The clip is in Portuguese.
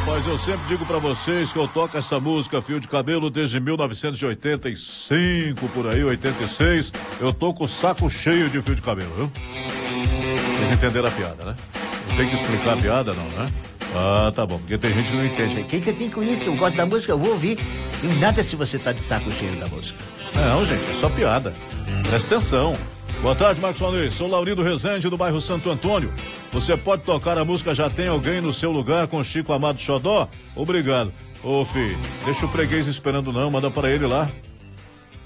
Rapaz, eu sempre digo pra vocês que eu toco essa música Fio de Cabelo desde 1985, por aí, 86. Eu tô com o saco cheio de fio de cabelo, viu? Vocês entenderam a piada, né? Não tem que explicar a piada, não, né? Ah, tá bom, porque tem gente que não entende. O que tem com isso? Eu gosto da música, eu vou ouvir. E nada se você tá de saco cheio da música. Não, gente, é só piada. Presta atenção. Boa tarde, Marcos Luiz. Sou Laurindo Rezende, do bairro Santo Antônio. Você pode tocar a música Já Tem Alguém no Seu Lugar com Chico Amado Xodó? Obrigado. Ô, filho, deixa o freguês esperando não, manda para ele lá.